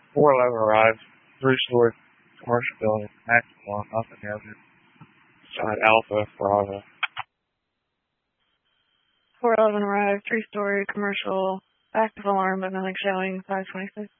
411 arrived. Three-story commercial building. Active alarm. Nothing hazard. Side Alpha Bravo. 411 arrived. Three-story commercial. Active alarm, but nothing showing. 526.